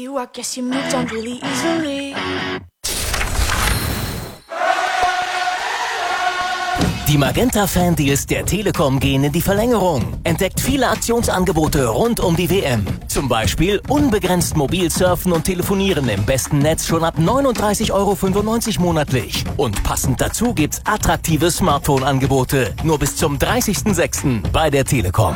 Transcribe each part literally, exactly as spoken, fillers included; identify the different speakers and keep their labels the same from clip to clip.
Speaker 1: you, I guess you moved on really easily.
Speaker 2: Die Magenta-Fan-Deals der Telekom gehen in die Verlängerung. Entdeckt viele Aktionsangebote rund um die W M. Zum Beispiel unbegrenzt mobil surfen und telefonieren im besten Netz schon ab neununddreißig Euro fünfundneunzig monatlich. Und passend dazu gibt's attraktive Smartphone-Angebote. Nur bis zum dreißigsten sechsten bei der Telekom.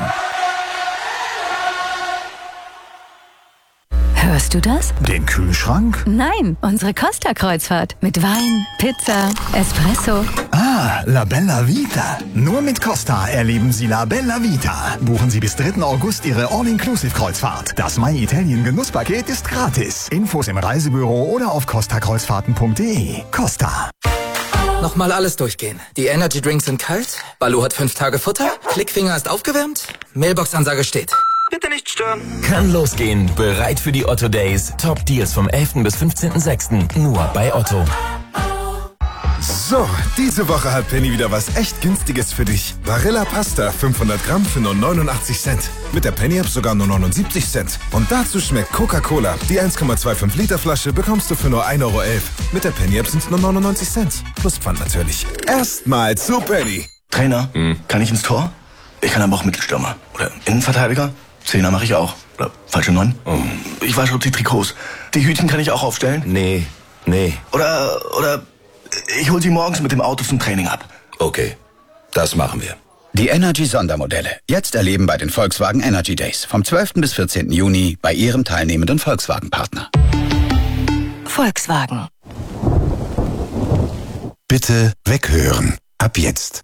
Speaker 3: Hörst du das?
Speaker 4: Den Kühlschrank?
Speaker 3: Nein, unsere Costa-Kreuzfahrt. Mit Wein, Pizza, Espresso.
Speaker 4: Ah, La Bella Vita. Nur mit Costa erleben Sie La Bella Vita. Buchen Sie bis dritten August Ihre All-Inclusive-Kreuzfahrt. Das My Italien Genusspaket ist gratis. Infos im Reisebüro oder auf costa kreuzfahrten punkt de. Costa.
Speaker 5: Nochmal alles durchgehen. Die Energy Drinks sind kalt, Baloo hat fünf Tage Futter, Klickfinger ist aufgewärmt, Mailbox-Ansage steht. Bitte nicht stören.
Speaker 2: Kann losgehen. Bereit für die Otto Days. Top Deals vom elften bis fünfzehnten sechsten Nur bei Otto.
Speaker 6: So, diese Woche hat Penny wieder was echt Günstiges für dich. Barilla Pasta, fünfhundert Gramm für nur neunundachtzig Cent. Mit der Penny-App sogar nur neunundsiebzig Cent. Und dazu schmeckt Coca-Cola. Die eins Komma fünfundzwanzig Liter Flasche bekommst du für nur ein Euro elf. Mit der Penny-App sind es nur neunundneunzig Cent. Plus Pfand natürlich. Erstmal zu Penny.
Speaker 7: Trainer, hm. kann ich ins Tor? Ich kann aber auch Mittelstürmer. Oder Innenverteidiger. Zehner mache ich auch. Oder falsche Neun. Oh. Ich wasche die Trikots. Die Hütchen kann ich auch aufstellen?
Speaker 2: Nee, nee.
Speaker 7: Oder, oder ich hol sie morgens mit dem Auto zum Training ab.
Speaker 8: Okay, das machen wir.
Speaker 9: Die Energy-Sondermodelle. Jetzt erleben bei den Volkswagen Energy Days. Vom zwölften bis vierzehnten Juni bei Ihrem teilnehmenden Volkswagen-Partner.
Speaker 3: Volkswagen.
Speaker 10: Bitte weghören. Ab jetzt.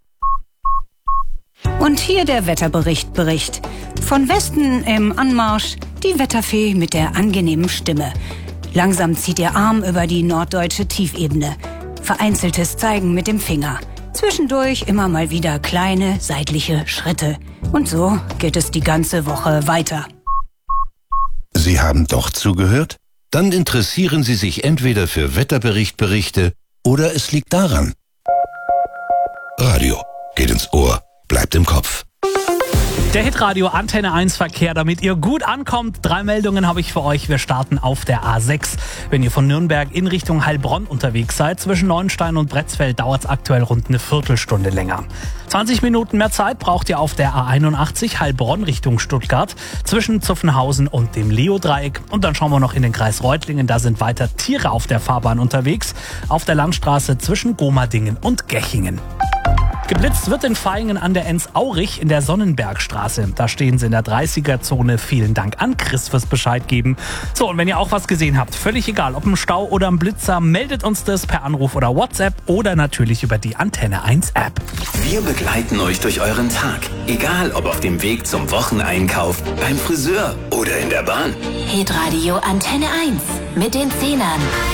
Speaker 11: Und hier der Wetterbericht Bericht. Von Westen im Anmarsch die Wetterfee mit der angenehmen Stimme. Langsam zieht ihr Arm über die norddeutsche Tiefebene. Vereinzeltes Zeigen mit dem Finger. Zwischendurch immer mal wieder kleine seitliche Schritte. Und so geht es die ganze Woche weiter.
Speaker 10: Sie haben doch zugehört? Dann interessieren Sie sich entweder für Wetterberichtberichte oder es liegt daran. Radio geht ins Ohr, bleibt im Kopf.
Speaker 12: Der Hitradio Antenne eins Verkehr, damit ihr gut ankommt. Drei Meldungen habe ich für euch. Wir starten auf der A sechs. Wenn ihr von Nürnberg in Richtung Heilbronn unterwegs seid, zwischen Neuenstein und Bretzfeld dauert es aktuell rund eine Viertelstunde länger. zwanzig Minuten mehr Zeit braucht ihr auf der A einundachtzig Heilbronn Richtung Stuttgart, zwischen Zuffenhausen und dem Leo-Dreieck. Und dann schauen wir noch in den Kreis Reutlingen, da sind weiter Tiere auf der Fahrbahn unterwegs, auf der Landstraße zwischen Gomadingen und Gechingen. Geblitzt wird in Vaihingen an der Enns-Aurich in der Sonnenbergstraße. Da stehen sie in der dreißiger-Zone. Vielen Dank an Chris fürs Bescheid geben. So, und wenn ihr auch was gesehen habt, völlig egal, ob ein Stau oder ein Blitzer, meldet uns das per Anruf oder WhatsApp oder natürlich über die Antenne eins App.
Speaker 13: Wir begleiten euch durch euren Tag. Egal, ob auf dem Weg zum Wocheneinkauf, beim Friseur oder in der Bahn.
Speaker 14: Hitradio Antenne eins mit den Zehnern.